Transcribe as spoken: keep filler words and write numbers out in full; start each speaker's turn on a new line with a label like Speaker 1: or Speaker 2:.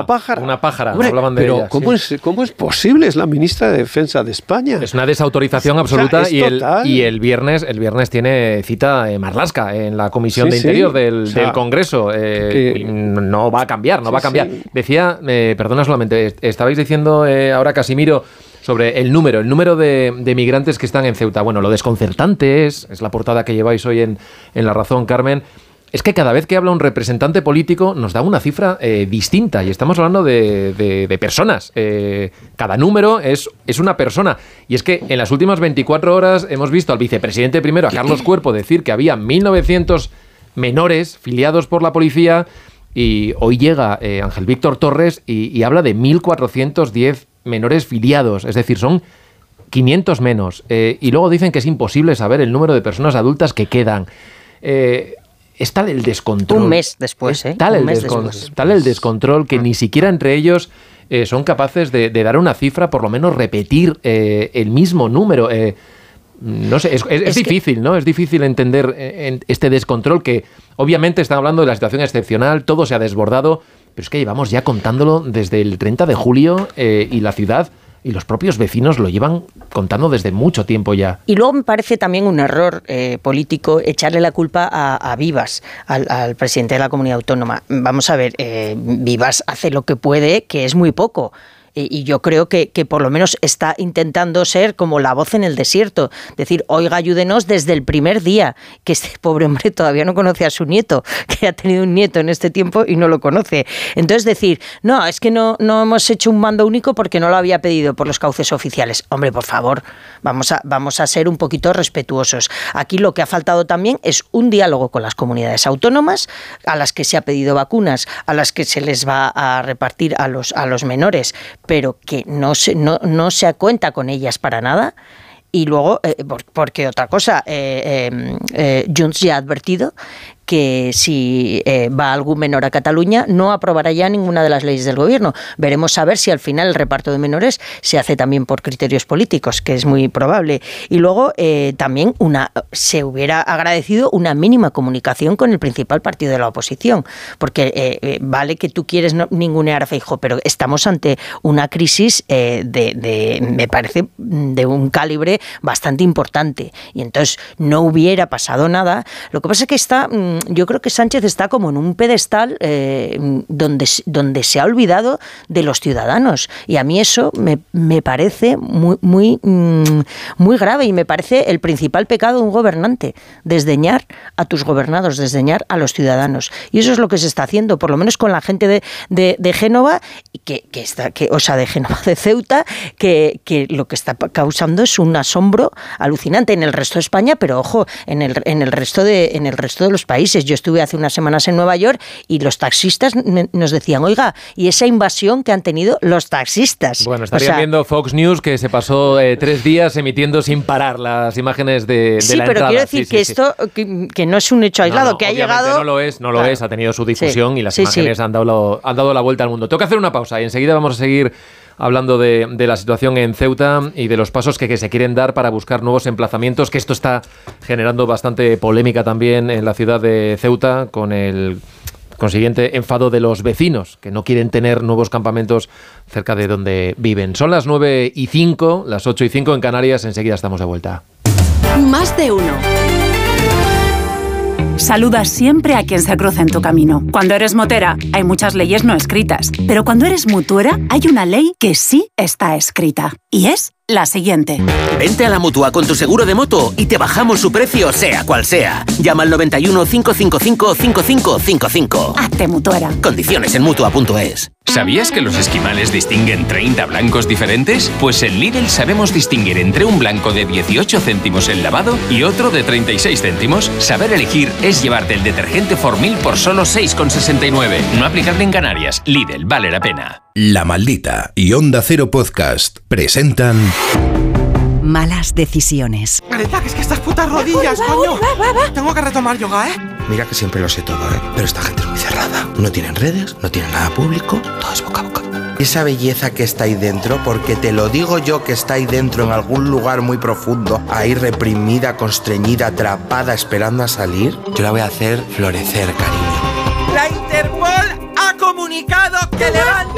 Speaker 1: pájara.
Speaker 2: Una pájara,
Speaker 1: Hombre,
Speaker 2: hablaban de
Speaker 1: pero
Speaker 2: ella.
Speaker 1: ¿cómo,
Speaker 2: sí.
Speaker 1: es, ¿cómo es posible? Es la ministra de Defensa de España.
Speaker 2: Es una desautorización absoluta.
Speaker 1: O sea,
Speaker 2: y, el,
Speaker 1: total.
Speaker 2: y el viernes el viernes tiene cita eh, Marlaska en la Comisión
Speaker 1: Sí,
Speaker 2: de Interior
Speaker 1: sí.
Speaker 2: del,
Speaker 1: O sea,
Speaker 2: del Congreso. Eh,
Speaker 1: que-
Speaker 2: no va a cambiar, no
Speaker 1: Sí,
Speaker 2: va a cambiar.
Speaker 1: sí.
Speaker 2: Decía, eh, perdona solamente, estabais diciendo eh, ahora, Casimiro, sobre el número, el número de, de migrantes que están en Ceuta. Bueno, lo desconcertante es, es la portada que lleváis hoy en, en La Razón, Carmen, es que cada vez que habla un representante político nos da una cifra eh, distinta y estamos hablando de, de, de personas. Eh, cada número es, es una persona. Y es que en las últimas veinticuatro horas hemos visto al vicepresidente primero, a Carlos Cuerpo, decir que había mil novecientos menores filiados por la policía y hoy llega eh, Ángel Víctor Torres y, y habla de mil cuatrocientos diez menores filiados. Es decir, son quinientos menos. Eh, y luego dicen que es imposible saber el número de personas adultas que quedan. Eh, Es tal el descontrol.
Speaker 3: Un mes después, ¿eh?
Speaker 2: Es tal,
Speaker 3: Un
Speaker 2: el,
Speaker 3: mes
Speaker 2: descon-
Speaker 3: después.
Speaker 2: tal el descontrol que ni siquiera entre ellos eh, son capaces de, de dar una cifra, por lo menos repetir eh, el mismo número. Eh, no sé, es, es, es
Speaker 3: Es que-
Speaker 2: difícil, ¿no? Es difícil entender eh, en este descontrol que obviamente están hablando de la situación excepcional, todo se ha desbordado, pero es que llevamos ya contándolo desde el treinta de julio eh, y la ciudad y los propios vecinos lo llevan contando desde mucho tiempo ya.
Speaker 3: Y luego me parece también un error eh, político echarle la culpa a, a Vivas, al, al presidente de la comunidad autónoma. Vamos a ver, eh, Vivas hace lo que puede, que es muy poco. Y yo creo que, que por lo menos está intentando ser como la voz en el desierto. Decir, oiga, ayúdenos desde el primer día, que este pobre hombre todavía no conoce a su nieto, que ha tenido un nieto en este tiempo y no lo conoce. Entonces decir, no, es que no, no hemos hecho un mando único porque no lo había pedido por los cauces oficiales. Hombre, por favor, vamos a, vamos a ser un poquito respetuosos. Aquí lo que ha faltado también es un diálogo con las comunidades autónomas, a las que se ha pedido vacunas, a las que se les va a repartir a los, a los menores, pero que no se, no, no se cuenta con ellas para nada. Y luego, eh, por, porque otra cosa, eh, eh, eh, Junts ya ha advertido que si eh, va algún menor a Cataluña no aprobará ya ninguna de las leyes del gobierno. Veremos a ver si al final el reparto de menores se hace también por criterios políticos, que es muy probable. Y luego eh, también una se hubiera agradecido una mínima comunicación con el principal partido de la oposición, porque eh, eh, vale que tú quieres no, ningunear a Feijóo, pero estamos ante una crisis eh, de, de, me parece, de un calibre bastante importante. Y entonces no hubiera pasado nada. Lo que pasa es que está... Yo creo que Sánchez está como en un pedestal eh, donde, donde se ha olvidado de los ciudadanos. Y a mí eso me, me parece muy, muy, muy grave y me parece el principal pecado de un gobernante, desdeñar a tus gobernados, desdeñar a los ciudadanos. Y eso es lo que se está haciendo, por lo menos con la gente de, de, de Génova, que, que está, que, o sea, de Génova, de Ceuta, que, que lo que está causando es un asombro alucinante en el resto de España, pero ojo, en el, en el resto de, en el resto de los países. Yo estuve hace unas semanas en Nueva York y los taxistas nos decían, oiga, ¿y esa invasión que han tenido los taxistas?
Speaker 2: Bueno, estarían
Speaker 3: o sea,
Speaker 2: viendo Fox News, que se pasó eh, tres días emitiendo sin parar las imágenes de, de
Speaker 3: sí,
Speaker 2: la entrada.
Speaker 3: Sí, pero quiero decir
Speaker 2: sí,
Speaker 3: que
Speaker 2: sí,
Speaker 3: esto,
Speaker 2: sí.
Speaker 3: que, que no es un hecho aislado,
Speaker 2: no, no,
Speaker 3: que ha
Speaker 2: obviamente
Speaker 3: llegado...
Speaker 2: no lo es, no lo
Speaker 3: claro.
Speaker 2: es, ha tenido su difusión
Speaker 3: sí,
Speaker 2: y las
Speaker 3: sí,
Speaker 2: imágenes
Speaker 3: sí.
Speaker 2: Han, dado, han dado la vuelta al mundo. Tengo que hacer una pausa y enseguida vamos a seguir hablando de, de la situación en Ceuta y de los pasos que, que se quieren dar para buscar nuevos emplazamientos, que esto está generando bastante polémica también en la ciudad de Ceuta, con el consiguiente enfado de los vecinos, que no quieren tener nuevos campamentos cerca de donde viven. Son las nueve y cinco, las ocho y cinco en Canarias, enseguida estamos de vuelta.
Speaker 4: Más de uno. Saluda siempre a quien se cruza en tu camino. Cuando eres motera, hay muchas leyes no escritas. Pero cuando eres mutuera, hay una ley que sí está escrita. Y es la siguiente.
Speaker 5: Vente a la Mutua con tu seguro de moto y te bajamos su precio, sea cual sea. Llama al noventa y uno, cinco cinco cinco, cinco cinco cinco cinco.
Speaker 4: Hazte mutuera.
Speaker 5: Condiciones en Mutua punto es.
Speaker 6: ¿Sabías que los esquimales distinguen treinta blancos diferentes? Pues en Lidl sabemos distinguir entre un blanco de dieciocho céntimos el lavado y otro de treinta y seis céntimos. Saber elegir es llevarte el detergente Formil por solo seis con sesenta y nueve. No aplicable en Canarias. Lidl, vale la pena.
Speaker 7: La Maldita y Onda Cero Podcast presentan...
Speaker 8: Malas decisiones.
Speaker 9: Greta, que es que estas putas rodillas, coño. Tengo que retomar yoga, ¿eh?
Speaker 10: Mira que siempre lo sé todo, ¿eh? Pero esta gente es muy cerrada. No tienen redes, no tienen nada público, todo es boca a boca. Esa belleza que está ahí dentro, porque te lo digo yo que está ahí dentro en algún lugar muy profundo, ahí reprimida, constreñida, atrapada, esperando a salir, yo la voy a hacer florecer, cariño.
Speaker 9: La Interpol ha comunicado que levanta